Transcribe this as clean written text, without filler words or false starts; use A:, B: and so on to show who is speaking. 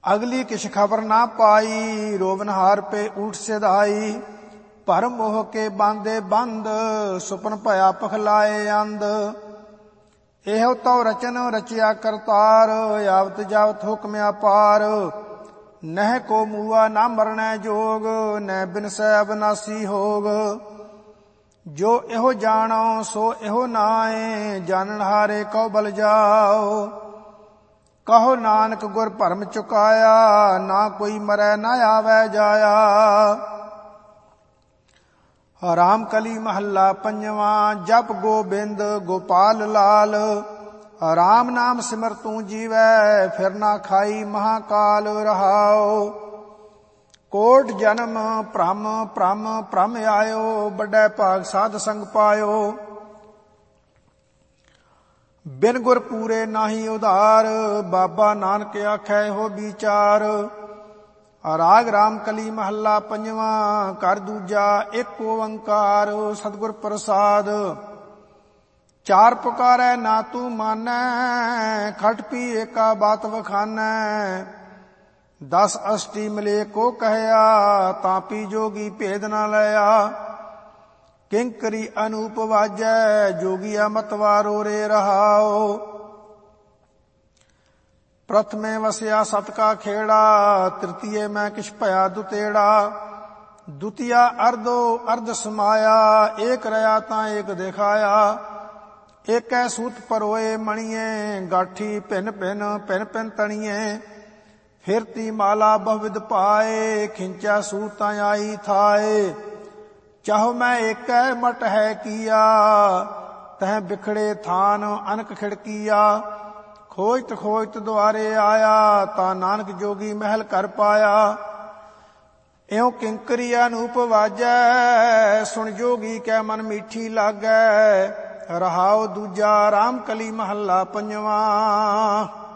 A: ਅਗਲੀ ਕਿਛ ਖਬਰ ਨਾ ਪਾਈ, ਰੋਵਨਹਾਰ ਪੇ ਊਠ ਸਿਧਾਈ। ਭਰਮ ਮੋਹ ਕੇ ਬਾਂਦੇ ਬੰਦ, ਸੁਪਨ ਭਇਆ ਪਖਲਾਏ ਅੰਧ। ਇਹੋ ਤਉ ਰਚਨ ਰਚਿਆ ਕਰਤਾਰ, ਆਵਤ ਜਾਵਤ ਹੁਕਮ ਅਪਾਰ। ਨਹਿ ਕੋ ਮੂਆ ਨਾ ਮਰਣੈ ਜੋਗ, ਨਹਿ ਬਿਨਸੈ ਅਬਨਾਸੀ ਹੋਗ। ਜੋ ਇਹੋ ਜਾਣੋ ਸੋ ਇਹੋ ਨਾਏ, ਜਾਣਨ ਹਾਰੇ ਕਉ ਬਲ ਜਾਓ। ਕਹੋ ਨਾਨਕ ਗੁਰ ਭਰਮ ਚੁਕਾਇਆ, ਨਾ ਕੋਈ ਮਰੈ ਨਾ ਆਵੈ ਜਾਇਆ। ਰਾਮ ਕਲੀ ਮਹੱਲਾ ਪੰਜਵਾਂ। ਜਪ ਗੋਬਿੰਦ ਗੋਪਾਲ ਲਾਲ, ਰਾਮ ਨਾਮ ਸਿਮਰ ਤੂੰ ਜੀਵੈ, ਫਿਰ ਨਾ ਖਾਈ ਮਹਾਕਾਲ ਰਹਾਉ। ਕੋਟ ਜਨਮ ਭ੍ਰਮ ਭ੍ਰਮ ਭ੍ਰਮ ਆਇਓ, ਵੱਡਾ ਭਾਗ ਸਾਧ ਸੰਗ ਪਾਇਓ। ਬਿਨ ਗੁਰ ਪੂਰੇ ਨਾਹੀ ਉਧਾਰ, ਬਾਬਾ ਨਾਨਕ ਆਖੈ ਹੋ ਵਿਚਾਰ। ਰਾਗ ਰਾਮ ਕਲੀ ਮਹੱਲਾ ਪੰਜਵਾਂ। ਘਰ ਦੂਜਾ ਇੱਕ ਓੰਕਾਰ, ਸਤਿਗੁਰ ਪ੍ਰਸਾਦ। ਚਾਰ ਪੁਕਾਰੈ ਨਾ ਤੂੰ ਮਾਨੈ, ਖਟ ਪੀ ਏਕਾ ਬਾਤ ਵਖਾਨੈ। 10 ਅਸ਼ਟੀ ਮਿਲੇ ਕੋ ਕਹਿਆ, ਤਾਪੀ ਜੋਗੀ ਭੇਦ ਨਾ ਲਿਆ। ਕਿੰਕਰੀ ਅਨੂਪ ਵਾਜੈ, ਜੋਗੀਆ ਮਤਵਾਰੋ ਰੇ ਰਹਾਓ। ਪ੍ਰਥਮੇ ਵਸਿਆ ਸਤ ਕਾ ਖੇੜਾ, ਤ੍ਰਿਤੀਏ ਮੈਂ ਕਿਛ ਭਇਆ ਦੁਤੇੜਾ। ਦੁਤੀਆ ਅਰਧੋ ਅਰਧ ਸਮਾਇਆ, ਏਕ ਰਹਾ ਤਾਂ ਏਕ ਦਿਖਾਇਆ। ਏਕੈ ਸੂਤ ਪਰੋਏ ਮਣੀਏ, ਗਾਠੀ ਭਿੰਨ ਭਿੰਨ ਭਿੰਨ ਭਿੰਨ ਤਣੀਏ। ਫਿਰਤੀ ਮਾਲਾ ਬਹੁਵਿਧ ਪਾਏ, ਖਿੰਚਾ ਸੂਤਾਂ ਆਈ ਥਾਏ। ਚਾਹੋ ਮੈਂ ਏਕੈ ਮਟ ਹੈ ਕੀਆ, ਤਹ ਬਿਖੜੇ ਥਾਨ ਅਨਕ ਖਿੜਕੀਆ। ਖੋਜਤ ਖੋਜਤ ਦੁਆਰੇ ਆਇਆ, ਤਾਂ ਨਾਨਕ ਜੋਗੀ ਮਹਿਲ ਕਰ ਪਾਇਆ। ਇਉ ਕਿੰਕਰੀ ਅਨੂਪ ਵਾਜੈ, ਸੁਣ ਜੋਗੀ ਕੈ ਮਨ ਮੀਠੀ ਲਾਗੈ। ਰਹਾਉ ਦੂਜਾ ਰਾਮ ਕਲੀ ਮਹੱਲਾ ਪੰਜਵਾਂ।